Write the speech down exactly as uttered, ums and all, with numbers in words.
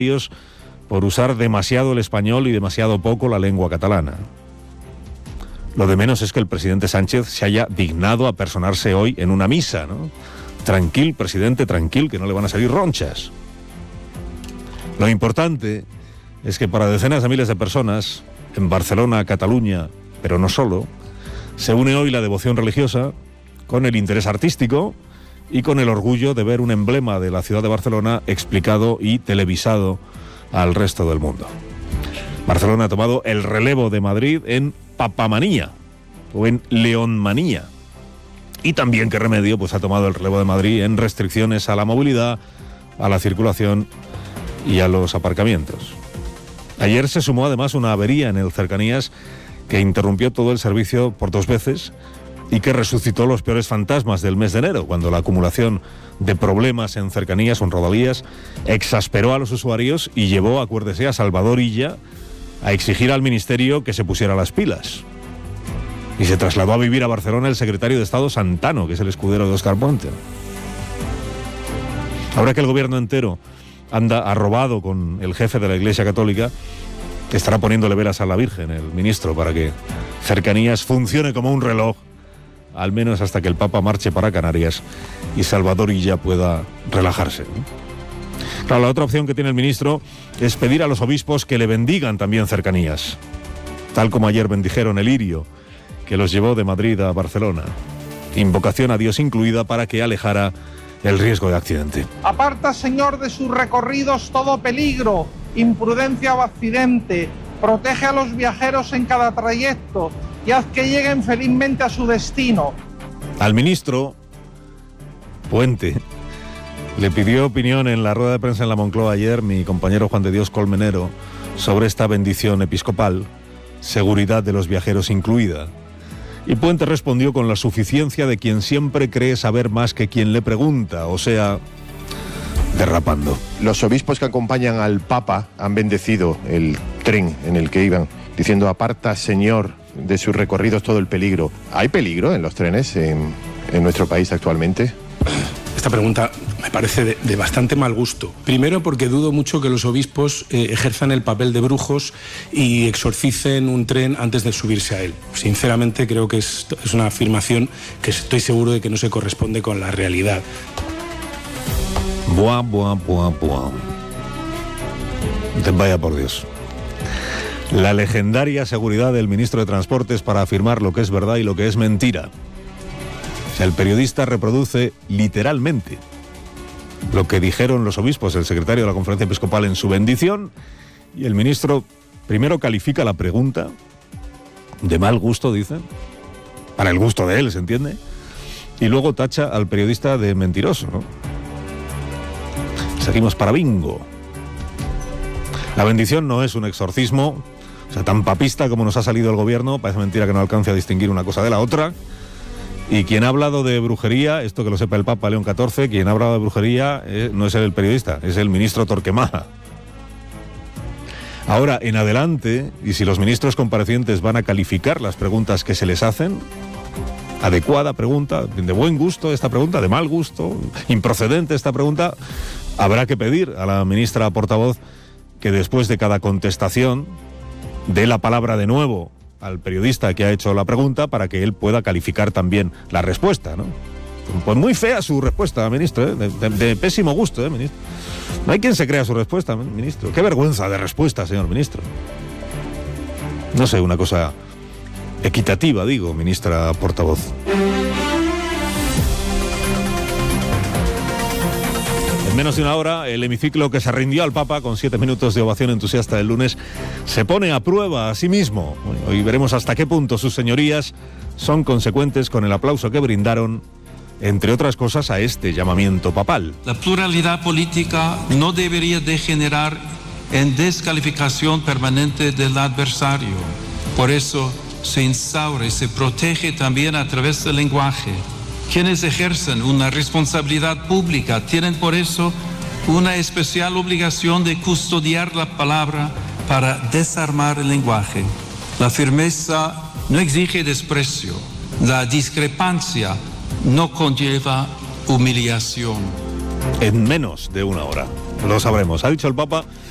por usar demasiado el español y demasiado poco la lengua catalana. Lo de menos es que el presidente Sánchez se haya dignado a personarse hoy en una misa, ¿no? Tranquil, presidente, tranquil, que no le van a salir ronchas. Lo importante es que para decenas de miles de personas, en Barcelona, Cataluña, pero no solo, se une hoy la devoción religiosa con el interés artístico y con el orgullo de ver un emblema de la ciudad de Barcelona explicado y televisado al resto del mundo. Barcelona ha tomado el relevo de Madrid en papamanía o en leonmanía. Y también, qué remedio, pues ha tomado el relevo de Madrid en restricciones a la movilidad, a la circulación y a los aparcamientos. Ayer se sumó además una avería en el Cercanías que interrumpió todo el servicio por dos veces y que resucitó los peores fantasmas del mes de enero, cuando la acumulación de problemas en Cercanías o en Rodalías exasperó a los usuarios y llevó, acuérdese, a Salvador Illa a exigir al Ministerio que se pusiera las pilas. Y se trasladó a vivir a Barcelona el secretario de Estado Santano, que es el escudero de Óscar Puente. Ahora que el gobierno entero anda arrobado con el jefe de la Iglesia Católica, estará poniéndole velas a la Virgen, el ministro, para que Cercanías funcione como un reloj, al menos hasta que el Papa marche para Canarias y Salvador Illa pueda relajarse, ¿no? Claro, la otra opción que tiene el ministro es pedir a los obispos que le bendigan también Cercanías, tal como ayer bendijeron el lirio que los llevó de Madrid a Barcelona. Invocación a Dios incluida para que alejara el riesgo de accidente. Aparta, Señor, de sus recorridos todo peligro, imprudencia o accidente. Protege a los viajeros en cada trayecto y haz que lleguen felizmente a su destino. Al ministro Puente le pidió opinión en la rueda de prensa en la Moncloa ayer mi compañero Juan de Dios Colmenero sobre esta bendición episcopal, seguridad de los viajeros incluida. Y Puente respondió con la suficiencia de quien siempre cree saber más que quien le pregunta, o sea, derrapando. Los obispos que acompañan al Papa han bendecido el tren en el que iban, diciendo: aparta, Señor, de sus recorridos todo el peligro. ¿Hay peligro en los trenes en, en nuestro país actualmente? Esta pregunta me parece de, de bastante mal gusto. Primero, porque dudo mucho que los obispos eh, ejerzan el papel de brujos y exorcicen un tren antes de subirse a él. Sinceramente, creo que es, es una afirmación que estoy seguro de que no se corresponde con la realidad. Buah, buah, buah, buah. Vaya por Dios. La legendaria seguridad del ministro de Transportes para afirmar lo que es verdad y lo que es mentira. O sea, el periodista reproduce literalmente lo que dijeron los obispos, el secretario de la Conferencia Episcopal en su bendición, y el ministro primero califica la pregunta de mal gusto, dicen, para el gusto de él, ¿se entiende? Y luego tacha al periodista de mentiroso, ¿no? Seguimos para bingo. La bendición no es un exorcismo, o sea, tan papista como nos ha salido el gobierno, parece mentira que no alcance a distinguir una cosa de la otra. Y quien ha hablado de brujería, esto que lo sepa el Papa León catorce, quien ha hablado de brujería eh, no es el periodista, es el ministro Torquemada. Ahora, en adelante, y si los ministros comparecientes van a calificar las preguntas que se les hacen, adecuada pregunta, de buen gusto esta pregunta, de mal gusto, improcedente esta pregunta, habrá que pedir a la ministra portavoz que después de cada contestación dé la palabra de nuevo al periodista que ha hecho la pregunta para que él pueda calificar también la respuesta, ¿no? Pues muy fea su respuesta, ministro, ¿eh? de, de, de pésimo gusto, ¿eh, ministro? No hay quien se crea su respuesta, ministro. Qué vergüenza de respuesta, señor ministro. No sé, una cosa equitativa, digo, ministra portavoz. En menos de una hora, el hemiciclo que se rindió al Papa con siete minutos de ovación entusiasta del lunes se pone a prueba a sí mismo. Hoy veremos hasta qué punto sus señorías son consecuentes con el aplauso que brindaron, entre otras cosas, a este llamamiento papal. La pluralidad política no debería degenerar en descalificación permanente del adversario. Por eso se instaura y se protege también a través del lenguaje. Quienes ejercen una responsabilidad pública tienen por eso una especial obligación de custodiar la palabra para desarmar el lenguaje. La firmeza no exige desprecio. La discrepancia no conlleva humillación. En menos de una hora. Lo sabremos. Ha dicho el Papa